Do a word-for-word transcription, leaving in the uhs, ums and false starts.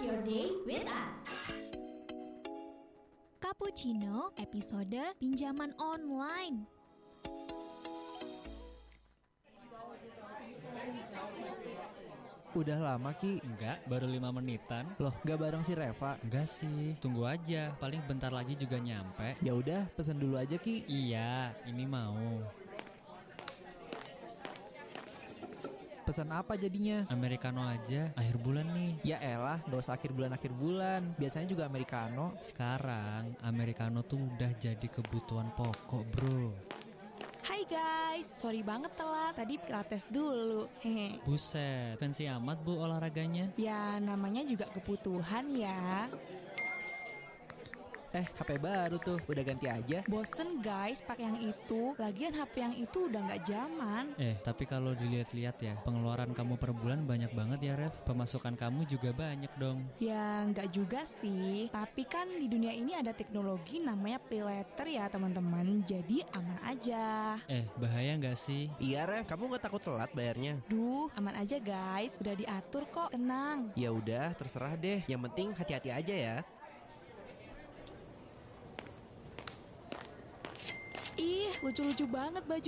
your day with us. Cappuccino episode pinjaman online. Udah lama Ki? Enggak, baru lima menitan. Loh, gak bareng si Reva? Enggak sih, tunggu aja. Paling bentar lagi juga nyampe. Ya udah, pesen dulu aja Ki. Iya, ini mau. Pesan apa jadinya? Americano aja, akhir bulan nih. Ya elah, gak usah akhir bulan akhir bulan. Biasanya juga americano. Sekarang, Americano tuh udah jadi kebutuhan pokok, bro. Hai guys, sorry banget telat. Tadi pilates dulu. Hehe. Buset, fancy amat bu olahraganya. Ya namanya juga kebutuhan ya. Eh, H P baru tuh, udah ganti aja. Bosen guys pakai yang itu. Lagian H P yang itu udah gak zaman. Eh, tapi kalau dilihat-lihat ya, pengeluaran kamu per bulan banyak banget ya, Rev. Pemasukan kamu juga banyak dong. Ya gak juga sih. Tapi kan di dunia ini ada teknologi namanya pay later ya teman-teman. Jadi aman aja. Eh, bahaya gak sih? Iya Rev, kamu gak takut telat bayarnya? Duh, aman aja guys. Udah diatur kok, tenang. Ya udah, terserah deh. Yang penting hati-hati aja ya. Ih, lucu-lucu banget baju